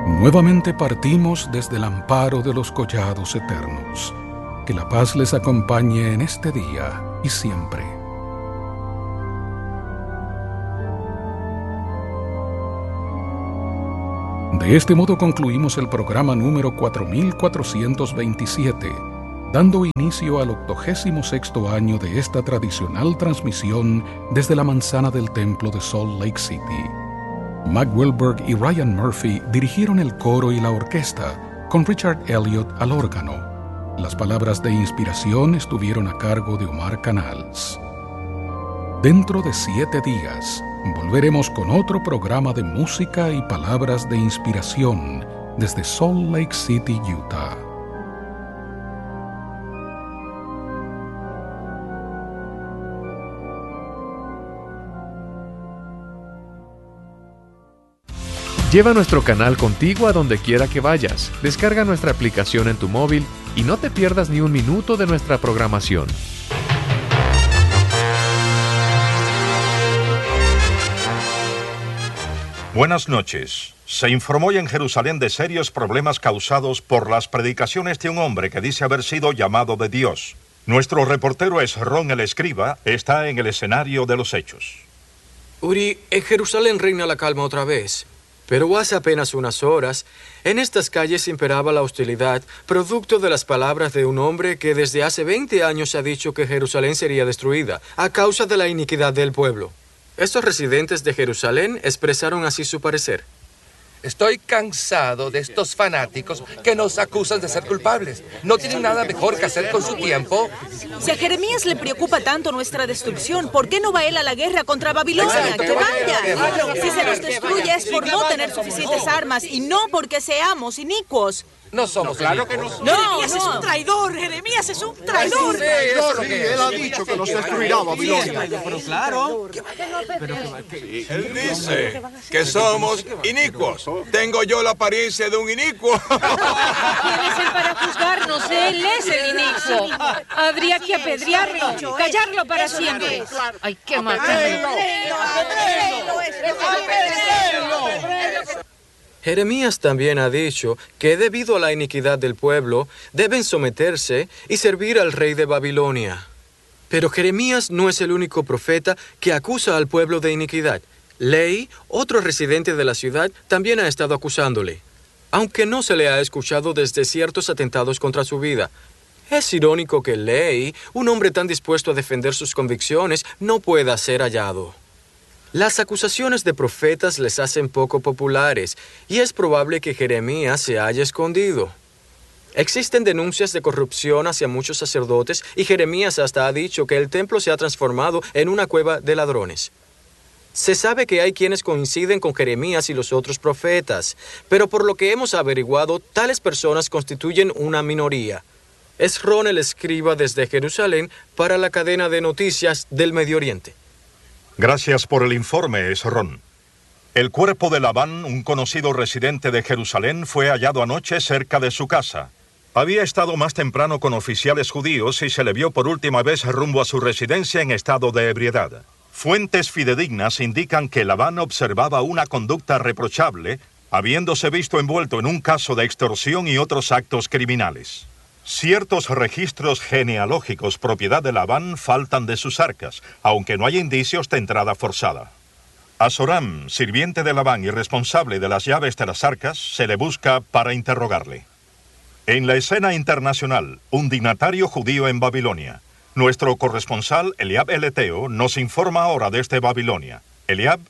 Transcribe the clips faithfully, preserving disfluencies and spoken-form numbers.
Nuevamente partimos desde el amparo de los collados eternos. Que la paz les acompañe en este día y siempre. De este modo concluimos el programa número cuatro mil cuatrocientos veintisiete, dando inicio al octogésimo sexto año de esta tradicional transmisión desde la manzana del templo de Salt Lake City. Mac Wilberg y Ryan Murphy dirigieron el coro y la orquesta, con Richard Elliott al órgano. Las palabras de inspiración estuvieron a cargo de Omar Canals. Dentro de siete días, volveremos con otro programa de música y palabras de inspiración desde Salt Lake City, Utah. Lleva nuestro canal contigo a donde quiera que vayas. Descarga nuestra aplicación en tu móvil y no te pierdas ni un minuto de nuestra programación. Buenas noches. Se informó hoy en Jerusalén de serios problemas causados por las predicaciones de un hombre que dice haber sido llamado de Dios. Nuestro reportero Esrón el Escriba está en el escenario de los hechos. Uri, en Jerusalén reina la calma otra vez. Pero hace apenas unas horas, en estas calles imperaba la hostilidad, producto de las palabras de un hombre que desde hace veinte años ha dicho que Jerusalén sería destruida, a causa de la iniquidad del pueblo. Estos residentes de Jerusalén expresaron así su parecer. Estoy cansado de estos fanáticos que nos acusan de ser culpables. ¿No tienen nada mejor que hacer con su tiempo? Si a Jeremías le preocupa tanto nuestra destrucción, ¿por qué no va él a la guerra contra Babilonia? ¡Que vaya! Si se nos destruye es por no tener suficientes armas y no porque seamos inicuos. No somos claro que no. No, Jeremías no. es un traidor. Jeremías es un traidor. Sí, sí, sí, él ha dicho que nos destruirá Babilonia. Pero claro. Él dice que somos inicuos. Tengo yo la apariencia de un inicuo. ¿Quién es él para juzgarnos? Él es el inicuo. Habría que apedrearlo, callarlo para siempre. Hay que matarlo. Jeremías también ha dicho que debido a la iniquidad del pueblo, deben someterse y servir al rey de Babilonia. Pero Jeremías no es el único profeta que acusa al pueblo de iniquidad. Lei, otro residente de la ciudad, también ha estado acusándole, aunque no se le ha escuchado desde ciertos atentados contra su vida. Es irónico que Lei, un hombre tan dispuesto a defender sus convicciones, no pueda ser hallado. Las acusaciones de profetas les hacen poco populares, y es probable que Jeremías se haya escondido. Existen denuncias de corrupción hacia muchos sacerdotes, y Jeremías hasta ha dicho que el templo se ha transformado en una cueva de ladrones. Se sabe que hay quienes coinciden con Jeremías y los otros profetas, pero por lo que hemos averiguado, tales personas constituyen una minoría. Esrón el Escriba desde Jerusalén para la cadena de noticias del Medio Oriente. Gracias por el informe, Esrón. El cuerpo de Labán, un conocido residente de Jerusalén, fue hallado anoche cerca de su casa. Había estado más temprano con oficiales judíos y se le vio por última vez rumbo a su residencia en estado de ebriedad. Fuentes fidedignas indican que Labán observaba una conducta reprochable, habiéndose visto envuelto en un caso de extorsión y otros actos criminales. Ciertos registros genealógicos propiedad de Labán faltan de sus arcas, aunque no hay indicios de entrada forzada. A Zoram, sirviente de Labán y responsable de las llaves de las arcas, se le busca para interrogarle. En la escena internacional, un dignatario judío en Babilonia. Nuestro corresponsal, Eliab Eleteo, nos informa ahora desde Babilonia. Eliab.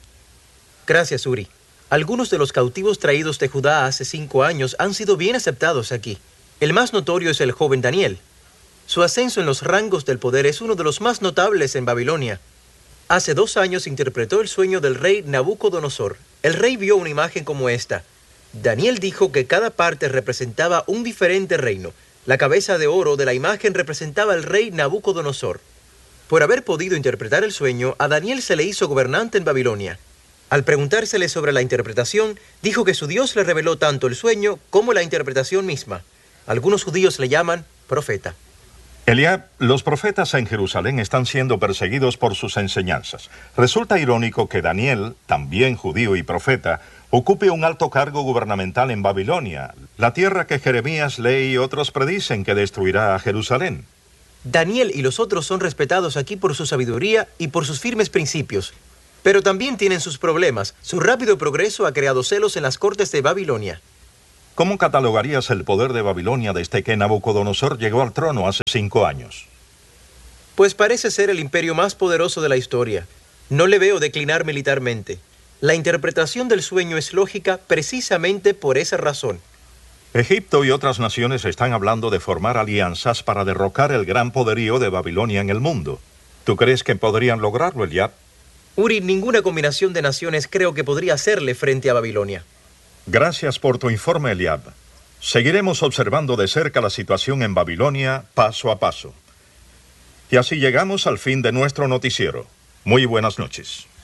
Gracias, Uri. Algunos de los cautivos traídos de Judá hace cinco años han sido bien aceptados aquí. El más notorio es el joven Daniel. Su ascenso en los rangos del poder es uno de los más notables en Babilonia. Hace dos años interpretó el sueño del rey Nabucodonosor. El rey vio una imagen como esta. Daniel dijo que cada parte representaba un diferente reino. La cabeza de oro de la imagen representaba al rey Nabucodonosor. Por haber podido interpretar el sueño, a Daniel se le hizo gobernante en Babilonia. Al preguntársele sobre la interpretación, dijo que su Dios le reveló tanto el sueño como la interpretación misma. Algunos judíos le llaman profeta. Eliab, los profetas en Jerusalén están siendo perseguidos por sus enseñanzas. Resulta irónico que Daniel, también judío y profeta, ocupe un alto cargo gubernamental en Babilonia, la tierra que Jeremías lee y otros predicen que destruirá a Jerusalén. Daniel y los otros son respetados aquí por su sabiduría y por sus firmes principios. Pero también tienen sus problemas. Su rápido progreso ha creado celos en las cortes de Babilonia. ¿Cómo catalogarías el poder de Babilonia desde que Nabucodonosor llegó al trono hace cinco años? Pues parece ser el imperio más poderoso de la historia. No le veo declinar militarmente. La interpretación del sueño es lógica precisamente por esa razón. Egipto y otras naciones están hablando de formar alianzas para derrocar el gran poderío de Babilonia en el mundo. ¿Tú crees que podrían lograrlo, Eliab? Uri, ninguna combinación de naciones creo que podría hacerle frente a Babilonia. Gracias por tu informe, Eliab. Seguiremos observando de cerca la situación en Babilonia paso a paso. Y así llegamos al fin de nuestro noticiero. Muy buenas noches.